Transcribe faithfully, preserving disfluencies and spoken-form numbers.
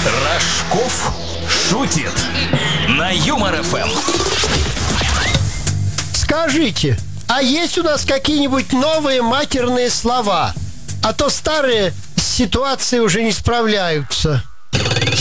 Рожков шутит на Юмор эф эм. Скажите, а есть у нас какие-нибудь новые матерные слова? А то старые с ситуацией уже не справляются.